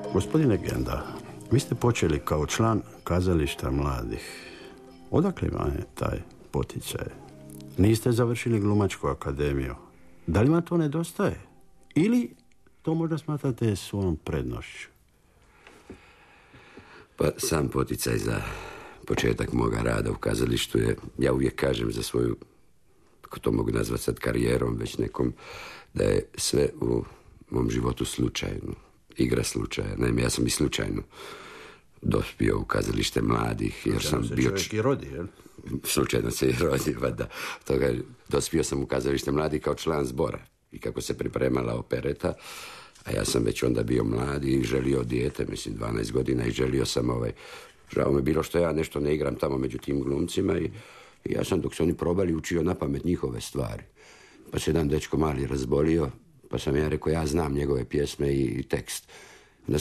Gospodine Genda, vi ste počeli kao član kazališta mladih. Odakle vam je taj poticaj? Niste završili glumačku akademiju. Da li vam to nedostaje? Ili to možda smatrate svojom prednošću? Pa sam poticaj za početak moga rada u kazalištu je, ja uvijek kažem za svoju, ako to mogu nazvati sad karijerom, već nekom, da je sve u mom životu slučajno. Igra slučaja. Naime, ja sam i slučajno dospio u kazalište mladih, jer sam bio... Čovjek i rodi, jel? Slučajno se i rodi, pa da. Toga, dospio sam u kazalište mladih kao član zbora. I kako se pripremala opereta, a ja sam već onda bio mladi i želio dijete, 12 godina, i želio sam žao me bilo što ja nešto ne igram tamo među tim glumcima i ja sam, dok su oni probali, učio na pamet njihove stvari. Pa se jedan dečko mali razbolio, pa sam ja rekao, ja znam njegove pjesme i tekst.